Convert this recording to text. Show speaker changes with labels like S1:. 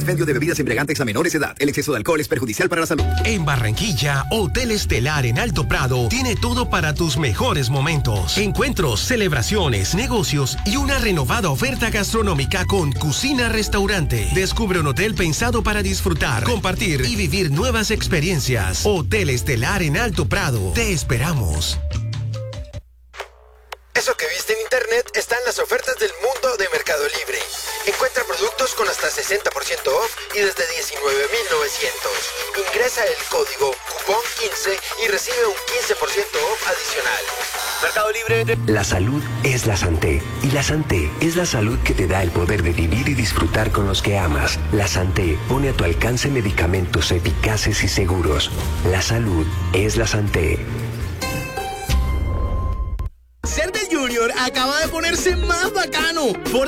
S1: expendio de bebidas embriagantes a menores de edad. El exceso de alcohol es perjudicial para la salud.
S2: En Barranquilla, Hotel Estelar en Alto Prado tiene todo para tus mejores momentos. Encuentros, celebraciones, negocios y una renovada oferta gastronómica con cocina-restaurante. Descubre un hotel pensado para disfrutar, compartir y vivir nuevas experiencias. Hotel Estelar en Alto Prado. Te esperamos.
S3: Eso que viste en internet está en las ofertas del mundo de Mercado Libre. Encuentra productos con hasta 60% off y desde $19,900. Ingresa el código cupón15 y recibe un 15% off adicional. Mercado Libre.
S4: La salud es la Santé. Y la Santé es la salud que te da el poder de vivir y disfrutar con los que amas. La Santé pone a tu alcance medicamentos eficaces y seguros. La salud es la Santé.
S5: Ser del Junior acaba de ponerse más bacano. Por